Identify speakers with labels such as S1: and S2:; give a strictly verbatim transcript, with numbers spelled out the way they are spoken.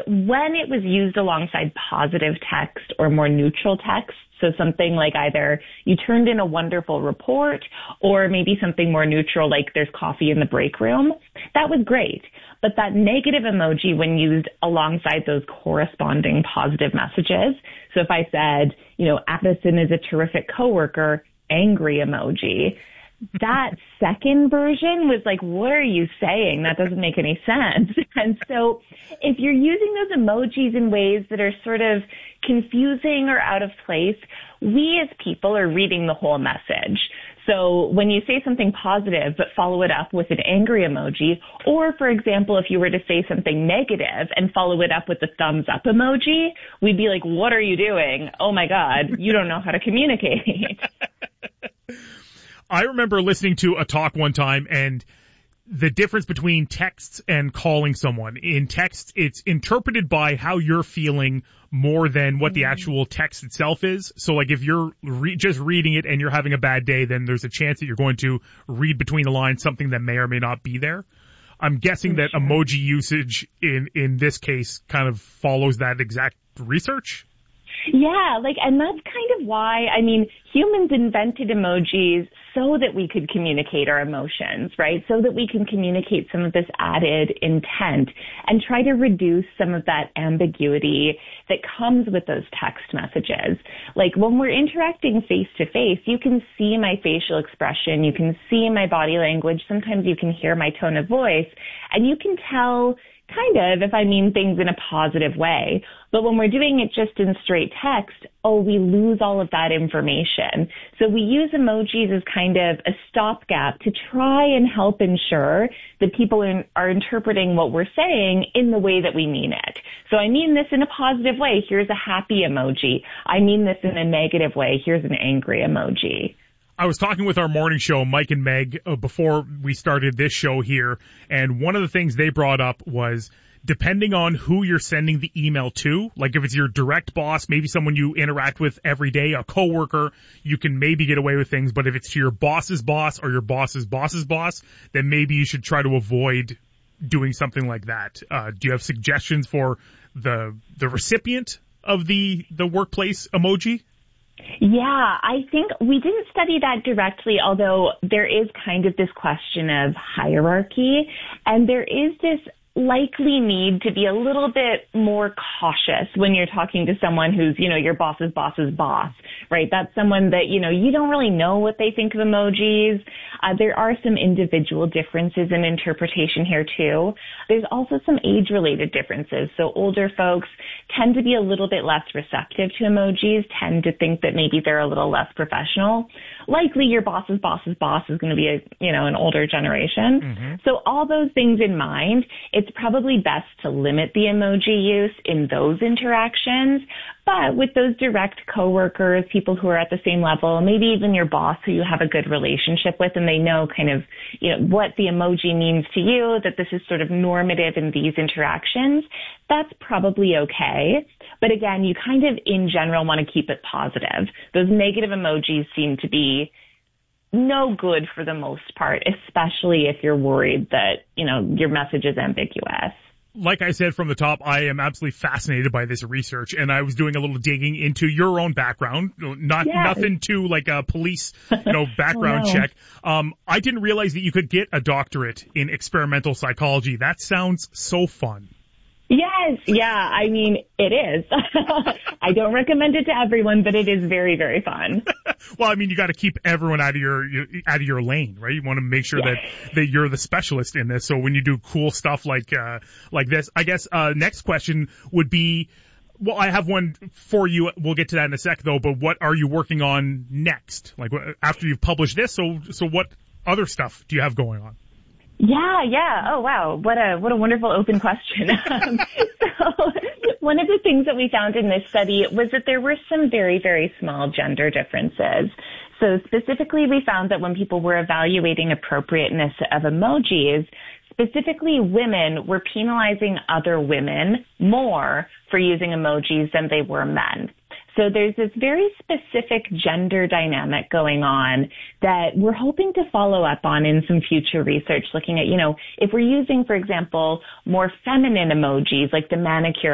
S1: when it was used alongside positive text or more neutral text, so something like either you turned in a wonderful report or maybe something more neutral like there's coffee in the break room, that was great. But that negative emoji when used alongside those corresponding positive messages, so if I said, you know, Addison is a terrific coworker, angry emoji, that second version was like, what are you saying? That doesn't make any sense. And so if you're using those emojis in ways that are sort of confusing or out of place, we as people are reading the whole message. So when you say something positive but follow it up with an angry emoji, or for example, if you were to say something negative and follow it up with the thumbs up emoji, we'd be like, what are you doing? Oh my God, you don't know how to communicate.
S2: I remember listening to a talk one time and the difference between texts and calling someone. In text, it's interpreted by how you're feeling more than what the actual text itself is. So like if you're re- just reading it and you're having a bad day, then there's a chance that you're going to read between the lines something that may or may not be there. I'm guessing that emoji usage in, in this case kind of follows that exact research.
S1: Yeah, like, and that's kind of why, I mean, humans invented emojis so that we could communicate our emotions, right? So that we can communicate some of this added intent and try to reduce some of that ambiguity that comes with those text messages. Like when we're interacting face to face, you can see my facial expression, you can see my body language, sometimes you can hear my tone of voice, and you can tell kind of if I mean things in a positive way. But when we're doing it just in straight text, oh, we lose all of that information. So we use emojis as kind of a stopgap to try and help ensure that people are, are interpreting what we're saying in the way that we mean it. So I mean this in a positive way. Here's a happy emoji. I mean this in a negative way. Here's an angry emoji.
S2: I was talking with our morning show, Mike and Meg, uh, before we started this show here, and one of the things they brought up was depending on who you're sending the email to, like if it's your direct boss, maybe someone you interact with every day, a coworker, you can maybe get away with things, but if it's to your boss's boss or your boss's boss's boss, then maybe you should try to avoid doing something like that. Uh, do you have suggestions for the the recipient of the the workplace emoji?
S1: Yeah, I think we didn't study that directly, although there is kind of this question of hierarchy, and there is this likely need to be a little bit more cautious when you're talking to someone who's, you know, your boss's boss's boss, right? That's someone that, you know, you don't really know what they think of emojis. Uh, there are some individual differences in interpretation here too. There's also some age-related differences. So older folks tend to be a little bit less receptive to emojis, tend to think that maybe they're a little less professional. Likely your boss's boss's boss is going to be a, you know, an older generation. Mm-hmm. So all those things in mind, it's probably best to limit the emoji use in those interactions. But with those direct coworkers, people who are at the same level, maybe even your boss who you have a good relationship with and they know kind of, you know, what the emoji means to you, that this is sort of normative in these interactions, that's probably okay. But again, you kind of in general want to keep it positive. Those negative emojis seem to be no good for the most part, especially if you're worried that, you know, your message is ambiguous.
S2: Like I said from the top, I am absolutely fascinated by this research, and I was doing a little digging into your own background. Not yes. Nothing to like a police, you know, background oh, no. check. Um, I didn't realize that you could get a doctorate in experimental psychology. That sounds so fun.
S1: Yes, yeah, I mean, it is. I don't recommend it to everyone, but it is very, very fun.
S2: Well, I mean, you got to keep everyone out of your, your out of your lane, right? You want to make sure yes. that that you're the specialist in this. So when you do cool stuff like uh like this, I guess uh next question would be, well, I have one for you. We'll get to that in a sec, though. But what are you working on next? Like after you've published this, so so what other stuff do you have going on?
S1: Yeah, yeah. Oh, wow. What a, what a wonderful open question. um, so one of the things that we found in this study was that there were some very, very small gender differences. So specifically, we found that when people were evaluating appropriateness of emojis, specifically women were penalizing other women more for using emojis than they were men. So there's this very specific gender dynamic going on that we're hoping to follow up on in some future research, looking at, you know, if we're using, for example, more feminine emojis like the manicure